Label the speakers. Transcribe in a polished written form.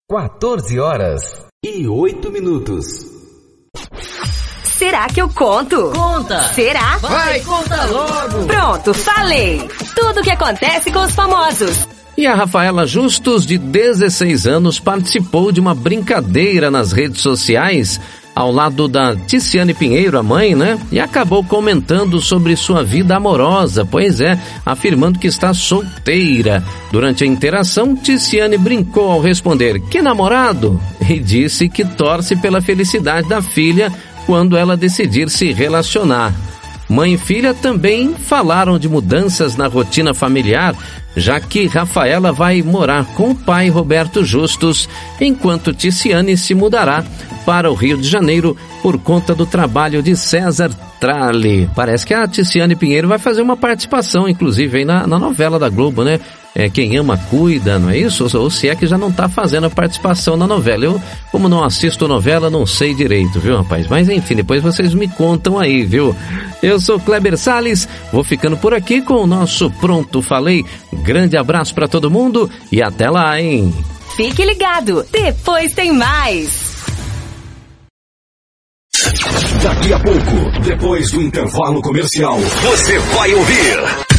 Speaker 1: 14h08.
Speaker 2: Será que eu conto?
Speaker 3: Conta!
Speaker 2: Será?
Speaker 3: Vai, conta logo!
Speaker 2: Pronto, falei! Tudo o que acontece com os famosos.
Speaker 4: E a Rafaela Justus, de 16 anos, participou de uma brincadeira nas redes sociais ao lado da Tiziane Pinheiro, a mãe, né? E acabou comentando sobre sua vida amorosa, pois é, afirmando que está solteira. Durante a interação, Tiziane brincou ao responder, que namorado? E disse que torce pela felicidade da filha quando ela decidir se relacionar. Mãe e filha também falaram de mudanças na rotina familiar, já que Rafaela vai morar com o pai Roberto Justus, enquanto Tiziane se mudará para o Rio de Janeiro por conta do trabalho de César Tralli. Parece que a Tiziane Pinheiro vai fazer uma participação, inclusive, aí na novela da Globo, né? Quem ama cuida, não é isso? Ou se é que já não tá fazendo a participação na novela. Eu, como não assisto novela, não sei direito, viu, rapaz? Mas enfim, depois vocês me contam aí, viu? Eu sou Kleber Salles, vou ficando por aqui com o nosso Pronto Falei. Grande abraço pra todo mundo e até lá, hein?
Speaker 2: Fique ligado, depois tem mais.
Speaker 1: Daqui a pouco, depois do intervalo comercial, você vai ouvir